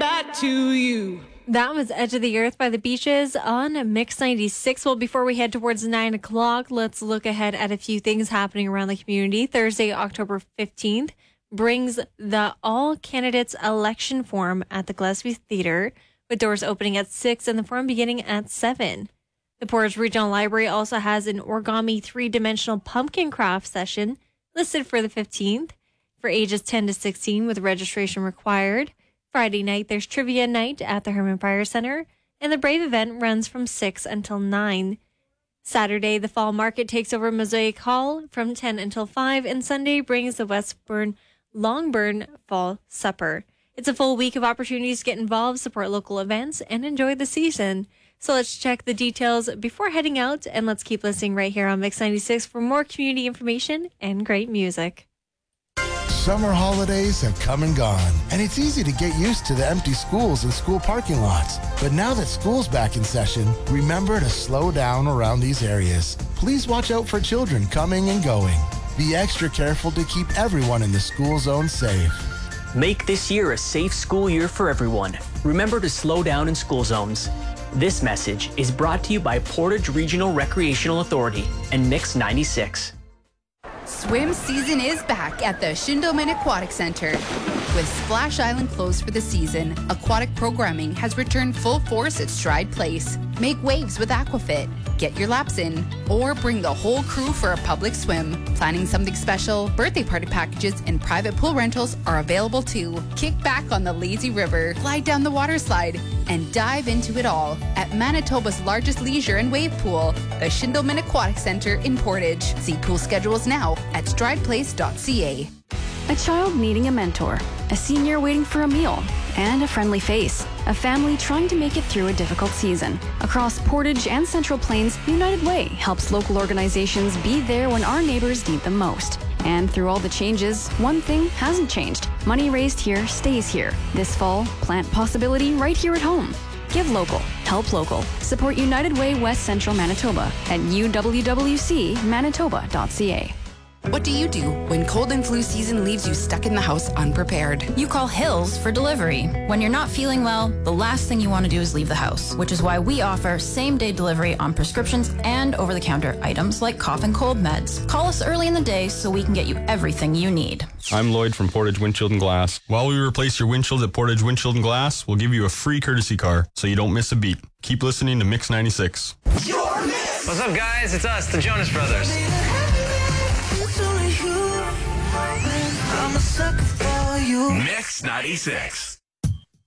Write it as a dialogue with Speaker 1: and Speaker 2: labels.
Speaker 1: back to you.
Speaker 2: That was Edge of the Earth by the Beaches on Mix 96. Well, before we head towards 9 o'clock, let's look ahead at a few things happening around the community. Thursday, October 15th, brings the All Candidates Election Forum at the Gillespie Theatre, with doors opening at 6 and the forum beginning at 7. The Portage Regional Library also has an origami 3-dimensional pumpkin craft session listed for the 15th for ages 10 to 16 with registration required. Friday night, there's trivia night at the Herman Pryor Center, and the Brave event runs from 6 until 9. Saturday, the Fall Market takes over Mosaic Hall from 10 until 5, and Sunday brings the Westburn Longburn Fall Supper. It's a full week of opportunities to get involved, support local events, and enjoy the season. So let's check the details before heading out, and let's keep listening right here on Mix 96 for more community information and great music.
Speaker 3: Summer holidays have come and gone, and it's easy to get used to the empty schools and school parking lots. But now that school's back in session, remember to slow down around these areas. Please watch out for children coming and going. Be extra careful to keep everyone in the school zone safe.
Speaker 4: Make this year a safe school year for everyone. Remember to slow down in school zones. This message is brought to you by Portage Regional Recreational Authority and Mix 96.
Speaker 5: Swim season is back at the Schindelman Aquatic Center. With Splash Island closed for the season, aquatic programming has returned full force at Stride Place. Make waves with Aquafit, get your laps in, or bring the whole crew for a public swim. Planning something special, birthday party packages and private pool rentals are available too. Kick back on the lazy river, glide down the water slide, and dive into it all at Manitoba's largest leisure and wave pool, the Schindelman Aquatic Center in Portage. See pool schedules now at strideplace.ca.
Speaker 6: A child needing a mentor, a senior waiting for a meal, and a friendly face. A family trying to make it through a difficult season. Across Portage and Central Plains, United Way helps local organizations be there when our neighbors need them most. And through all the changes, one thing hasn't changed. Money raised here stays here. This fall, plant possibility right here at home. Give local, help local. Support United Way West Central Manitoba at uwwcmanitoba.ca.
Speaker 5: What do you do when cold and flu season leaves you stuck in the house unprepared?
Speaker 7: You call Hills for delivery. When you're not feeling well, the last thing you want to do is leave the house, which is why we offer same-day delivery on prescriptions and over-the-counter items like cough and cold meds. Call us early in the day so we can get you everything you need.
Speaker 8: I'm Lloyd from Portage Windshield and Glass. While we replace your windshield at Portage Windshield and Glass, we'll give you a free courtesy car so you don't miss a beat. Keep listening to Mix 96.
Speaker 9: What's up, guys? It's us, the Jonas Brothers.
Speaker 10: I'm a sucker for you.
Speaker 11: Mix 96.